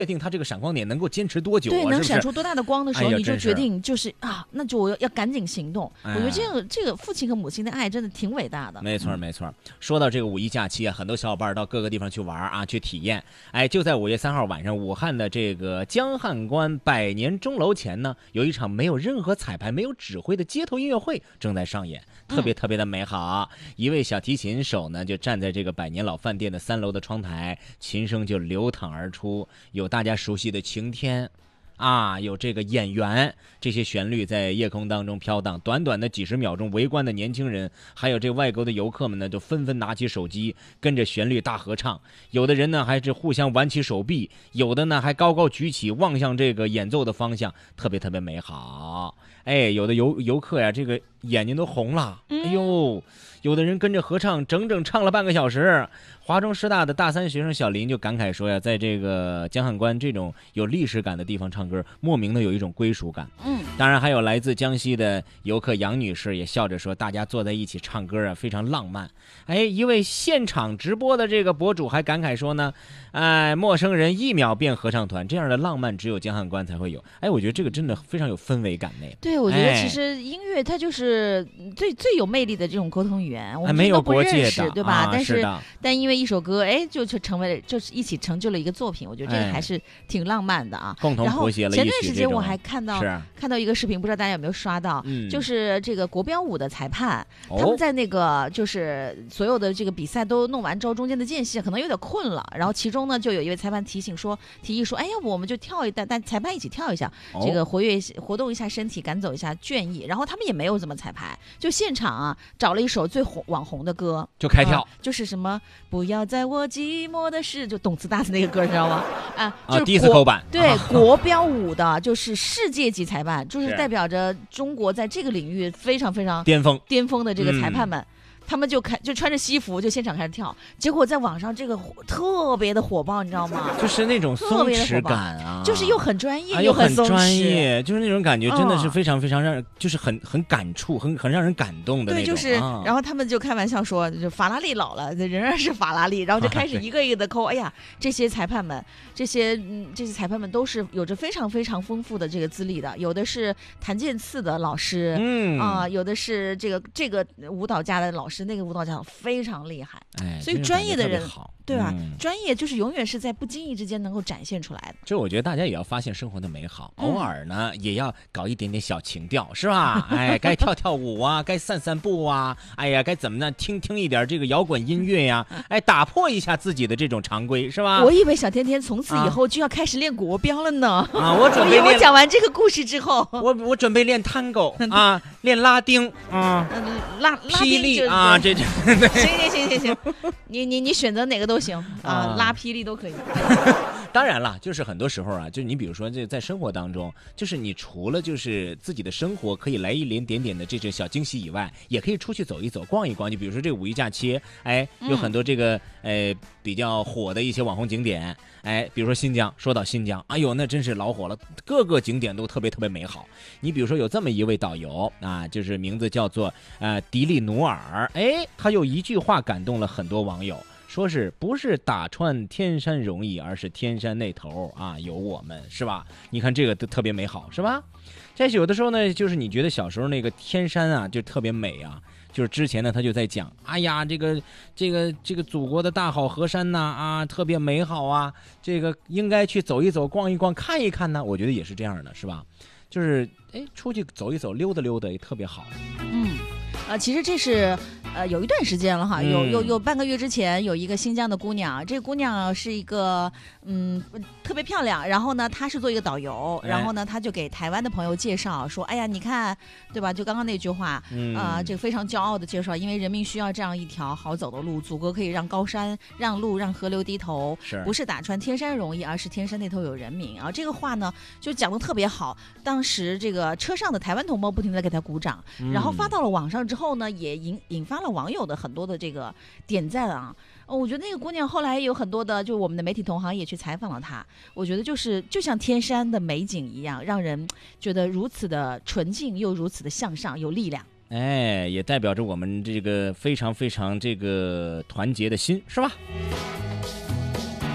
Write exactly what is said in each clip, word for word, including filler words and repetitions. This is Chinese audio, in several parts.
确定它这个闪光点能够坚持多久啊？ 对，能是不是闪出多大的光的时候， 哎、 你就决定就是啊，那就我要赶紧行动。 哎、 我觉得这个这个父亲和母亲的爱真的挺伟大的。 没错没错。说到这个五一假期啊，很多小伙伴到各个地方去玩啊，去体验。哎，就在五月三号晚上，武汉的这个江汉关百年钟楼前呢，有一场没有任何彩排、没有指挥的街头音乐会正在上演，特别特别的美好。嗯、一位小提琴手呢，就站在这个百年老饭店的三楼的窗台，琴声就流淌而出，有大家熟悉的晴天。啊，有这个演员，这些旋律在夜空当中飘荡，短短的几十秒钟，围观的年轻人，还有这外国的游客们呢，就纷纷拿起手机，跟着旋律大合唱。有的人呢，还是互相挽起手臂，有的呢，还高高举起，望向这个演奏的方向，特别特别美好。哎，有的游游客呀，这个眼睛都红了，哎呦，有的人跟着合唱，整整唱了半个小时。华中师大的大三学生小林就感慨说呀，在这个江汉关这种有历史感的地方唱歌，莫名的有一种归属感。嗯，当然还有来自江西的游客杨女士也笑着说，大家坐在一起唱歌啊，非常浪漫。哎，一位现场直播的这个博主还感慨说呢，哎，陌生人一秒变合唱团，这样的浪漫只有江汉关才会有。哎，我觉得这个真的非常有氛围感呢。 对，我觉得其实音乐它就是最、哎、最有魅力的这种沟通语言，我们没有国界的，对吧？ 啊、 但是但因为一首歌，哎，就成为了，就是一起成就了一个作品。我觉得这个还是挺浪漫的啊。 哎、共同谱写了一曲。 然后前段时间我还看到是看到一个视频，不知道大家有没有刷到？ 嗯、 就是这个国标舞的裁判， 哦、 他们在那个就是所有的这个比赛都弄完之后，中间的间隙可能有点困了，然后其中呢就有一位裁判提醒说，提议说，哎，要不我们就跳一段，但裁判一起跳一下， 哦、 这个活跃活动一下身体，赶走一下倦意。然后他们也没有怎么彩排，就现场啊找了一首最红网红的歌就开跳、 呃，就是什么不要在我寂寞的时，就动次打次那个歌，你知道吗？啊， 啊， 就是迪斯科版， 对，国标舞的，就是世界级裁判，就是代表着中国在这个领域非常非常巅峰巅峰的这个裁判们。 嗯， 他们就开就穿着西服就现场开始跳，结果在网上这个特别的火爆，你知道吗？ 就是那种松弛感啊， 就是又很专业、 啊、 又很专业， 就是那种感觉真的是非常非常让人、嗯、就是很很感触，很很让人感动的那种。 对，就是、 啊、 然后他们就开玩笑说，就法拉利老了，仍然是法拉利，然后就开始一个一个的抠。哎呀，这些裁判们，这些嗯这些裁判们都是有着非常非常丰富的这个资历的，有的是弹剑刺的老师， 嗯啊、呃，有的是这个这个舞蹈家的老师，那个舞蹈家非常厉害， 哎， 所以专业的人，对吧？ 嗯、 专业就是永远是在不经意之间能够展现出来的。 就我觉得大家也要发现生活的美好，嗯、偶尔呢也要搞一点点小情调，是吧？哎，该跳跳舞啊，该散散步啊，哎呀，该怎么呢？听听一点这个摇滚音乐呀，哎，打破一下自己的这种常规，是吧？ 我以为小天天从此以后就要开始练国标了呢。 啊，我准备练。 我讲完这个故事之后， 我我准备练探戈啊，练拉丁啊， 拉霹雳啊，这这。 行行行行行，你你你选择哪个都行啊，啊拉霹雳都可以。 当然了，就是很多时候啊，就你比如说这在生活当中，就是你除了就是自己的生活可以来一点点点的这种小惊喜以外，也可以出去走一走、逛一逛。就比如说这个五一假期，哎，有很多这个、嗯、呃比较火的一些网红景点，哎，比如说新疆。说到新疆，哎呦，那真是老火了，各个景点都特别特别美好。你比如说有这么一位导游啊，就是名字叫做呃迪利努尔，哎，他有一句话感动了很多网友。说是不是打穿天山容易，而是天山那头啊有我们，是吧？你看这个都特别美好，是吧？但是有的时候呢，就是你觉得小时候那个天山啊，就特别美啊。就是之前呢，他就在讲，哎呀，这个这个这个祖国的大好河山呐，啊，特别美好啊，这个应该去走一走、逛一逛、看一看呢。我觉得也是这样的，是吧？就是哎，出去走一走、溜达溜达也特别好。 嗯，呃，其实这是。呃，有一段时间了哈，有有有半个月之前，有一个新疆的姑娘，这个姑娘是一个嗯特别漂亮，然后呢，她是做一个导游，然后呢，她就给台湾的朋友介绍说，哎呀，你看，对吧？就刚刚那句话， 嗯、 呃，这个非常骄傲的介绍，因为人民需要这样一条好走的路，祖国可以让高山让路，让河流低头， 是不是打穿天山容易，而是天山那头有人民啊？这个话呢，就讲得特别好。当时这个车上的台湾同胞不停地给她鼓掌， 嗯、 然后发到了网上之后呢，也引引发了网友的很多的这个点赞啊，哦，我觉得那个姑娘后来有很多的，就我们的媒体同行也去采访了她。我觉得就是就像天山的美景一样，让人觉得如此的纯净，又如此的向上，有力量。 哎，也代表着我们这个非常非常这个团结的心，是吧？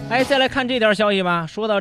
哎，再来看这条消息吧，说到